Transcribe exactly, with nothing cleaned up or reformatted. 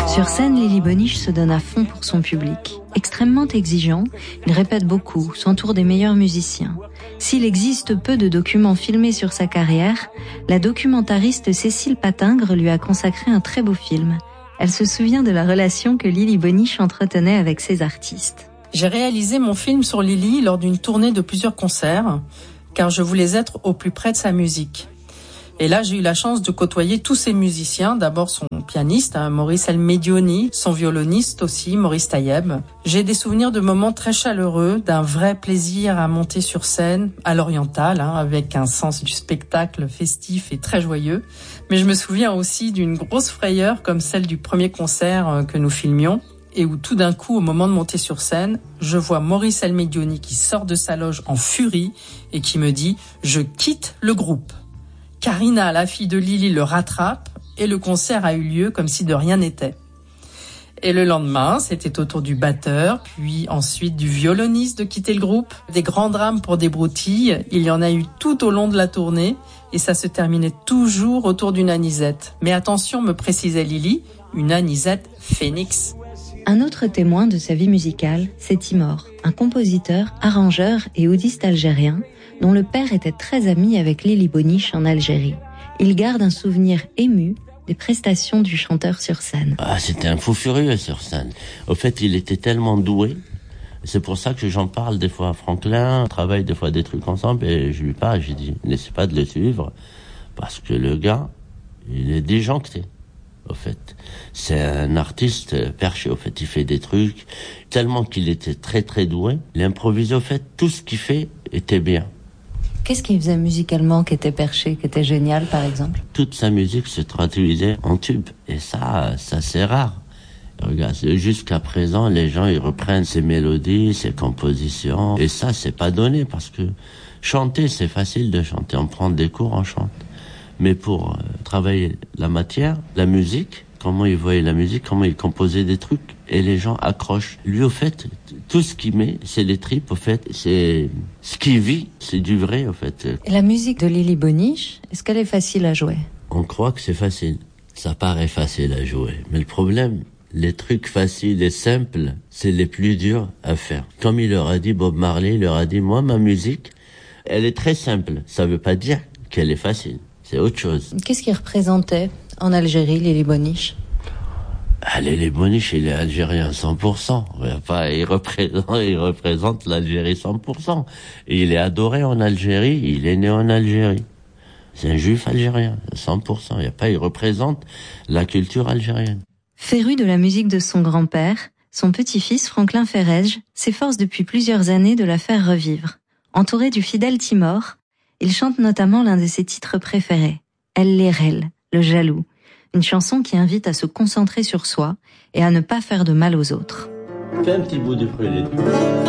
Sur scène, Lily Boniche se donne à fond pour son public. Extrêmement exigeant, il répète beaucoup, s'entoure des meilleurs musiciens. S'il existe peu de documents filmés sur sa carrière, la documentariste Cécile Patingre lui a consacré un très beau film. Elle se souvient de la relation que Lily Boniche entretenait avec ses artistes. J'ai réalisé mon film sur Lily lors d'une tournée de plusieurs concerts, car je voulais être au plus près de sa musique. Et là, j'ai eu la chance de côtoyer tous ces musiciens. D'abord son pianiste, hein, Maurice El-Medioni, son violoniste aussi, Maurice Taïeb. J'ai des souvenirs de moments très chaleureux, d'un vrai plaisir à monter sur scène, à l'oriental, hein, avec un sens du spectacle festif et très joyeux. Mais je me souviens aussi d'une grosse frayeur comme celle du premier concert que nous filmions, et où tout d'un coup, au moment de monter sur scène, je vois Maurice El-Medioni qui sort de sa loge en furie et qui me dit « Je quitte le groupe ». Karina, la fille de Lily, le rattrape et le concert a eu lieu comme si de rien n'était. Et le lendemain, c'était au tour du batteur, puis ensuite du violoniste de quitter le groupe. Des grands drames pour des broutilles, il y en a eu tout au long de la tournée et ça se terminait toujours autour d'une anisette. Mais attention, me précisait Lily, une anisette phénix. Un autre témoin de sa vie musicale, c'est Timor, un compositeur, arrangeur et oudiste algérien dont le père était très ami avec Lily Boniche en Algérie. Il garde un souvenir ému des prestations du chanteur sur scène. Ah, c'était un fou furieux sur scène. Au fait, il était tellement doué. C'est pour ça que j'en parle des fois à Franklin. On travaille des fois des trucs ensemble et je lui parle, je lui dis, n'essaie pas de le suivre parce que le gars, il est déjancté. Au fait, c'est un artiste perché. Au fait, il fait des trucs tellement qu'il était très très doué. Il improvisait. Au fait, tout ce qu'il fait était bien. Qu'est-ce qu'il faisait musicalement qui était perché, qui était génial, par exemple? Toute sa musique se traduisait en tube. Et ça, ça c'est rare. Regarde, jusqu'à présent, les gens, ils reprennent ses mélodies, ses compositions. Et ça, c'est pas donné parce que chanter, c'est facile de chanter. On prend des cours, on chante. Mais pour euh, travailler la matière, la musique, comment il voyait la musique, comment il composait des trucs, et les gens accrochent. Lui, au fait, tout ce qu'il met, c'est les tripes, au fait, c'est ce qu'il vit, c'est du vrai, au fait. Et la musique de Lily Boniche, est-ce qu'elle est facile à jouer? On croit que c'est facile. Ça paraît facile à jouer. Mais le problème, les trucs faciles et simples, c'est les plus durs à faire. Comme il leur a dit, Bob Marley, il leur a dit, moi, ma musique, elle est très simple. Ça veut pas dire qu'elle est facile. C'est autre chose. Qu'est-ce qu'il représentait en Algérie, Lily Boniche? Ah, Lily Boniche, il est algérien cent pour cent. Pas, il représente, il représente l'Algérie cent pour cent. Et il est adoré en Algérie, il est né en Algérie. C'est un juif algérien, cent pour cent. Il y a pas, il représente la culture algérienne. Féru de la musique de son grand-père, son petit-fils Franklin Ferrej s'efforce depuis plusieurs années de la faire revivre. Entouré du fidèle Timor, il chante notamment l'un de ses titres préférés, El Lerel, le jaloux, une chanson qui invite à se concentrer sur soi et à ne pas faire de mal aux autres. Fais un petit bout de prélude.